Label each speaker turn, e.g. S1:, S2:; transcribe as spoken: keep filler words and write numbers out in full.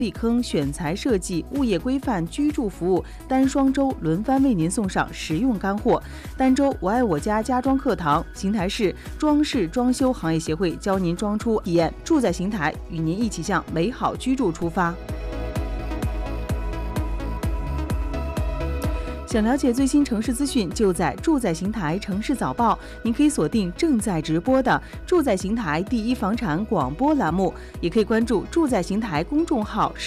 S1: 避坑、选材设计、物业规范、居住服务，单双周轮番为您送上实用干货。儋州我爱我家家装课堂，邢台市装饰装修行业协会教您装出体验住在邢台，与您一起向美好居住出发。想了解最新城市资讯，就在住在邢台城市早报。您可以锁定正在直播的住在邢台第一房产广播栏目，也可以关注住在邢台公众号。